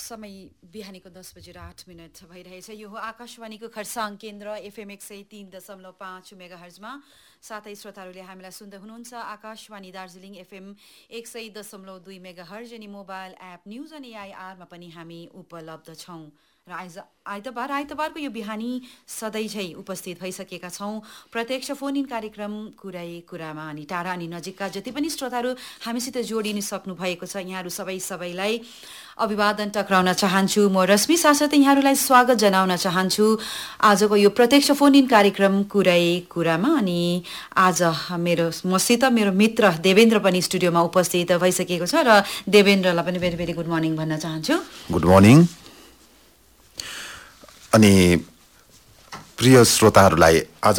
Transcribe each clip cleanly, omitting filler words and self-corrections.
समय बिहानीको 10:08 भइरहेछ। यो हो आकाशवाणीको खरसाङ केन्द्र FM 103.5 मेगाहर्जमा। साथै श्रोताहरूले हामीलाई सुन्दै हुनुहुन्छ आकाशवाणी दार्जिलिङ FM 100.2 मेगाहर्ज अनि मोबाइल एप न्युज अनि AIR मा पनि हामी उपलब्ध छौँ। र आइतबारको यो बिहानी सधैँझै उपस्थित भइसकेका छौँ प्रत्यक्ष फोन इन कार्यक्रम कुरै कुरामा। अनि टाढा अनि नजिकका जति पनि श्रोताहरू हामीसित जोडिन सक्नु भएको छ, यहाँहरू सबैलाई अभिवादन टक्राउन चाहन्छु। म रश्मि साथसाथै यहाँहरूलाई स्वागत जनाउन चाहन्छु आजको यो प्रत्यक्ष फोन इन कार्यक्रम कुरै कुरामा। अनि आज मसित मेरो मित्र देवेन्द्र पनि स्टुडियोमा उपस्थित भइसकेको छ र देवेन्द्रलाई पनि भेरी भेरी गुड मर्निङ भन्न चाहन्छु। Good morning. अनि प्रिय श्रोताहरूलाई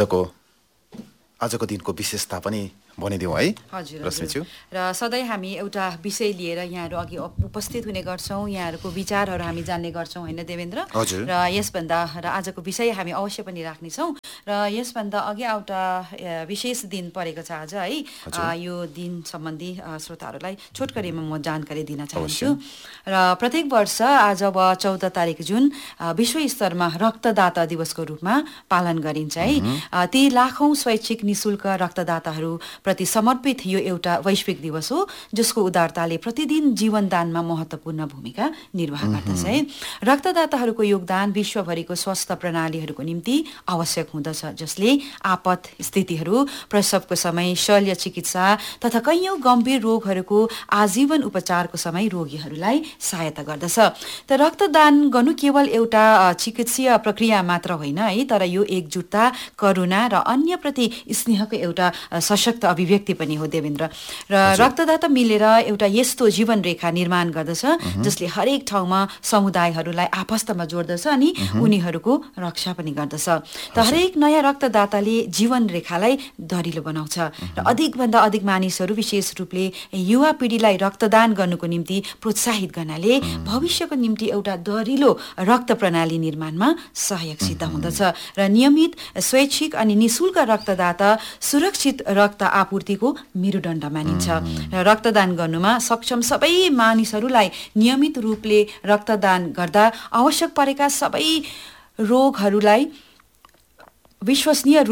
आजको दिनको विशेषता पनि भनिदिउँ है। हजुर र सधैँ हामी एउटा विषय लिएर यहाँहरू अघि उपस्थित हुने गर्छौँ, यहाँहरूको विचारहरू हामी जान्ने गर्छौँ होइन देवेन्द्र? हजुर। र आजको विषय हामी अवश्य पनि राख्नेछौँ। र यसभन्दा अघि एउटा विशेष दिन परेको छ आज है। यो दिन सम्बन्धी श्रोताहरूलाई छोटकरीमा म जानकारी दिन चाहन्छु। र प्रत्येक वर्ष आज अब 14 तारिक जुन विश्व स्तरमा रक्तदाता दिवसको रूपमा पालन गरिन्छ है। ती लाखौँ स्वैच्छिक निशुल्क रक्तदाताहरू प्रति समर्पित यो एउटा वैश्विक दिवस हो जसको उदारताले प्रतिदिन जीवनदानमा महत्त्वपूर्ण भूमिका निर्वाह गर्दछ है। रक्तदाताहरूको योगदान विश्वभरिको स्वास्थ्य प्रणालीहरूको निम्ति आवश्यक हुँदछ, जसले आपत स्थितिहरू, प्रसवको समय, शल्य चिकित्सा तथा कैयौँ गम्भीर रोगहरूको आजीवन उपचारको समय रोगीहरूलाई सहायता गर्दछ। त रक्तदान गर्नु केवल एउटा चिकित्सीय प्रक्रिया मात्र होइन है, तर यो एकजुटता, करुणा र अन्यप्रति स्नेहको एउटा सशक्त अभिव्यक्ति पनि हो देवेन्द्र। र रक्तदाता मिलेर एउटा यस्तो जीवन रेखा निर्माण गर्दछ जसले हरेक ठाउँमा समुदायहरूलाई आपस्तमा जोड्दछ अनि उनीहरूको रक्षा पनि गर्दछ। त हरेक नयाँ रक्तदाताले जीवन रेखालाई दरिलो बनाउँछ र अधिकभन्दा अधिक मानिसहरू विशेष रूपले युवा पिँढीलाई रक्तदान गर्नुको निम्ति प्रोत्साहित गर्नाले भविष्यको निम्ति एउटा दरिलो रक्त प्रणाली निर्माणमा सहयोग सिद्ध हुँदछ। र नियमित स्वैच्छिक अनि निशुल्क रक्तदाता सुरक्षित रक्त आपूर्तिको मेरुदण्ड मानिन्छ। र रक्तदान गर्नुमा सक्षम सबै मानिसहरूलाई नियमित रूपले रक्तदान गर्दा आवश्यक परेका सबै रोगीहरूलाई विश्वसनीय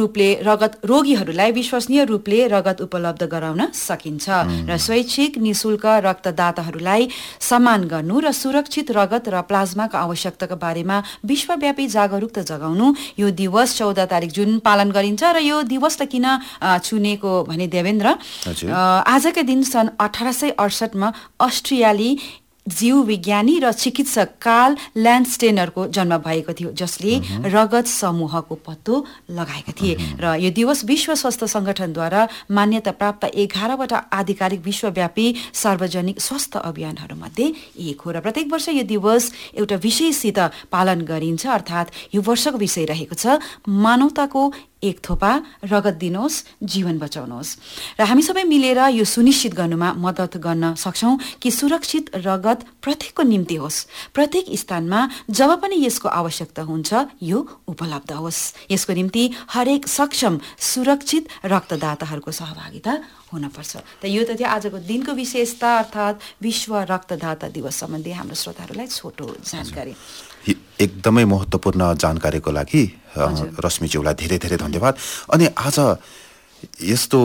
रूपले रगत उपलब्ध गराउन सकिन्छ। र स्वैच्छिक निशुल्क रक्तदाताहरूलाई सम्मान गर्नु र सुरक्षित रगत र प्लाज्माको आवश्यकताको बारेमा विश्वव्यापी जागरुकता जगाउनु यो दिवस 14 तारिक जुन पालन गरिन्छ। र यो दिवसलाई किन चुनेको भने देवेन्द्र, आजकै दिन सन् 1868 मा अस्ट्रियाली जीव विज्ञानी र चिकित्सक कार्ल ल्यान्डस्टेनरको जन्म भएको थियो, जसले रगत समूहको पत्तो लगाएका थिए। र यो दिवस विश्व स्वास्थ्य सङ्गठनद्वारा मान्यता प्राप्त 11वटा आधिकारिक विश्वव्यापी सार्वजनिक स्वास्थ्य अभियानहरूमध्ये एक हो। र प्रत्येक वर्ष यो दिवस एउटा विषयसित पालन गरिन्छ, अर्थात् यो वर्षको विषय रहेको छ मानवताको एक थोपा रगत दिनुहोस्, जीवन बचाउनुहोस्। र हामी सबै मिलेर यो सुनिश्चित गर्नुमा मद्दत गर्न सक्छौँ कि सुरक्षित रगत प्रत्येकको निम्ति होस्, प्रत्येक स्थानमा जब पनि यसको आवश्यकता हुन्छ यो उपलब्ध होस्। यसको निम्ति हरेक सक्षम सुरक्षित रक्तदाताहरूको सहभागिता हुनपर्छ। त यो त थियो आजको दिनको विशेषता, अर्थात् विश्व रक्तदाता दिवस सम्बन्धी हाम्रो श्रोताहरूलाई छोटो जानकारी। एकदमै महत्त्वपूर्ण जानकारीको लागि रश्मिज्यूलाई धेरै धेरै धन्यवाद। अनि आज यस्तो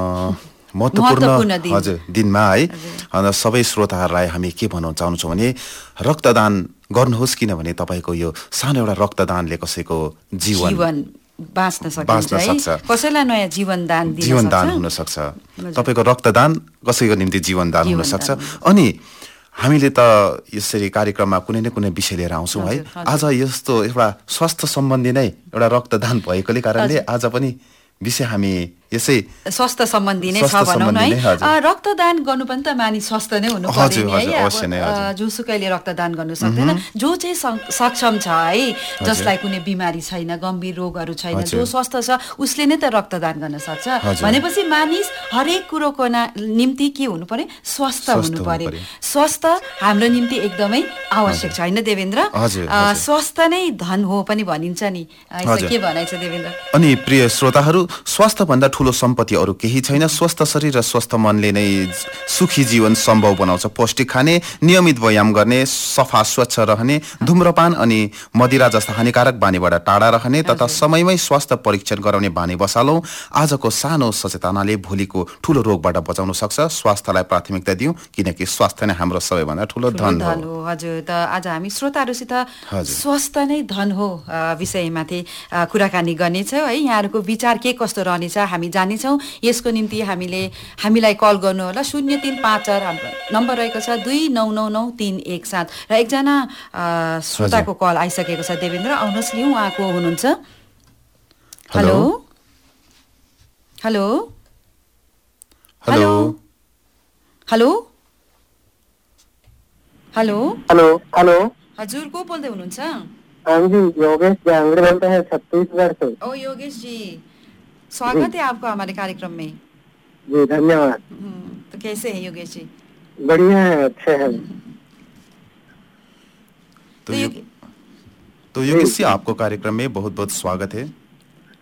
महत्त्वपूर्ण दिनमा है सबै श्रोताहरूलाई हामी के भन्न चाहन्छौँ भने रक्तदान गर्नुहोस्, किनभने तपाईँको यो सानो एउटा रक्तदानले कसैको जीवन बाँच्न सक्छ, कसैलाई नयाँ जीवनदान हुन सक्छ। तपाईँको रक्तदान कसैको निम्ति जीवनदान हुन सक्छ। अनि हामीले त यसरी कार्यक्रममा कुनै न कुनै विषय लिएर आउँछौँ है। आज यस्तो एउटा स्वास्थ्य सम्बन्धी नै एउटा रक्तदान भएकोले कारणले आज पनि विषय हामी यसै स्वास्थ्य सम्बन्धी नै छ भनौँ न है। रक्तदान गर्नु पनि त मानिस स्वस्थ नै हुनु पर्यो है। जोसुकैले रक्तदान गर्नु सक्दैन, जो चाहिँ सक्षम छ है, जसलाई कुनै बिमारी छैन, गम्भीर रोगहरू छैन, जो स्वस्थ छ उसले नै त रक्तदान गर्न सक्छ। भनेपछि मानिस हरेक कुरोको निम्ति के हुनु पर्यो? स्वस्थ हुनु पर्यो। स्वस्थ हाम्रो निम्ति एकदमै आवश्यक छ होइन देवेन्द्र? स्वस्थ नै धन हो पनि भनिन्छ नि, के भनाइ छ देवेन्द्र? अनि प्रिय श्रोताहरू, स्वास्थ्य भन्दा ठुलो सम्पत्ति अरू केही छैन। स्वस्थ शरीर र स्वस्थ मनले नै सुखी जीवन सम्भव बनाउँछ। पौष्टिक खाने, नियमित व्यायाम गर्ने, सफा स्वच्छ रहने, धुम्रपान अनि मदिरा जस्ता हानिकारक बानीबाट टाढा रहने तथा समयमै स्वास्थ्य परीक्षण गराउने बानी बसालौं। आजको सानो सचेतनाले भोलिको ठुलो रोगबाट बचाउन सक्छ। स्वास्थ्यलाई प्राथमिकता दिउँ, किनकि स्वास्थ्य नै हाम्रो सबैभन्दा ठुलो धन हो। हजुर, त आज हामी श्रोताहरूसित स्वास्थ्य नै धन हो विषयमाथि कुराकानी गर्नेछौँ है। यहाँहरूको विचार के कस्तो रहनेछ हामी जानेछौँ। यसको निम्ति हामीलाई कल गर्नुहोला। 0354 हाम्रो नम्बर रहेको छ 2999 317 र एकजना श्रोताको कल आइसकेको छ। देवेन्द्र, आउनुहोस् लिउँ, उहाँको हुनुहुन्छ। Hello hello hello hello hello hello hello हजुर, को बोल्दै हुनुहुन्छ? हाँ जी, योगेश जांगड़े बोलते हैं छत्तीसगढ़ से। ओ योगेश जी, स्वागत है आपका हमारे कार्यक्रम में। जी धन्यवाद। तो कैसे हैं योगेश जी? बढ़िया है, अच्छे हैं। तो योगेश जी, आपको कार्यक्रम में बहुत बहुत स्वागत है।